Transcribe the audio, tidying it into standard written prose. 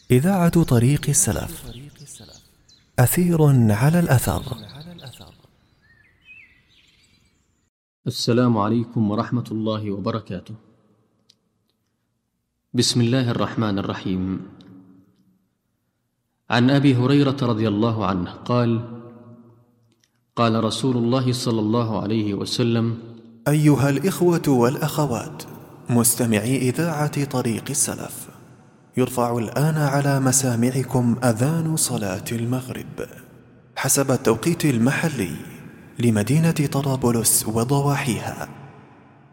إذاعة طريق السلف، أثير على الأثر. السلام عليكم ورحمة الله وبركاته. بسم الله الرحمن الرحيم. عن أبي هريرة رضي الله عنه قال: قال رسول الله صلى الله عليه وسلم: أيها الإخوة والأخوات مستمعي إذاعة طريق السلف، يرفع الآن على مسامعكم أذان صلاة المغرب حسب التوقيت المحلي لمدينة طرابلس وضواحيها،